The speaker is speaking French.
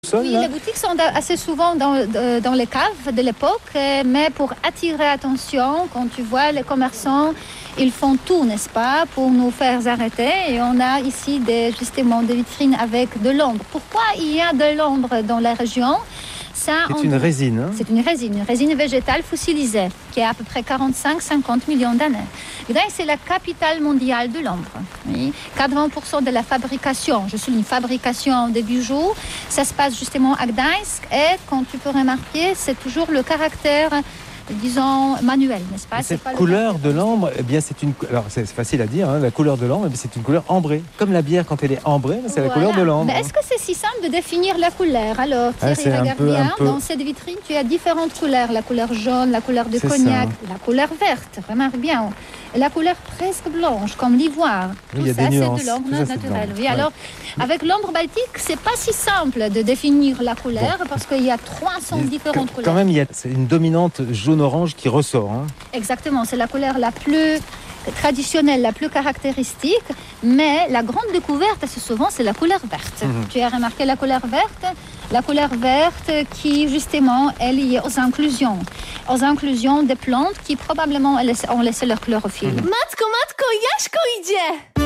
Sol, Oui, là. les boutiques sont assez souvent dans les caves de l'époque, mais pour attirer attention, quand tu vois les commerçants, ils font tout, n'est-ce pas, pour nous faire arrêter. Et on a ici justement des vitrines avec de l'ombre. Pourquoi il y a de l'ombre dans la région? C'est une résine. Hein. C'est une résine végétale fossilisée, qui a à peu près 45-50 millions d'années. Gdańsk, c'est la capitale mondiale de l'ombre. Oui. 80% de la fabrication, je souligne fabrication des bijoux, ça se passe justement à Gdańsk. Et quand tu peux remarquer, c'est toujours le caractère, disons, manuel, n'est-ce pas? Cette couleur de l'ambre, eh bien, alors c'est facile à dire, hein, la couleur de l'ambre, eh c'est une couleur ambrée. Comme la bière, quand elle est ambrée, c'est la couleur de l'ambre. Mais est-ce que c'est si simple de définir la couleur? Alors, Thierry, regarde bien, dans cette vitrine, tu as différentes couleurs. La couleur jaune, la couleur de cognac, la couleur verte, remarque bien. La couleur presque blanche, comme l'ivoire. Oui, Tout ça, c'est de l'ombre naturelle. Oui, alors, avec l'ombre baltique, c'est pas si simple de définir la couleur parce qu'il y a 300 différentes couleurs. Quand même, c'est une dominante jaune-orange qui ressort. Hein. Exactement, c'est la couleur la plus traditionnelle, la plus caractéristique, mais la grande découverte, assez souvent, c'est la couleur verte. Tu as remarqué la couleur verte? La couleur verte qui, justement, est liée aux inclusions des plantes qui, probablement, ont laissé leur chlorophylle. Matko, Jaśko idzie!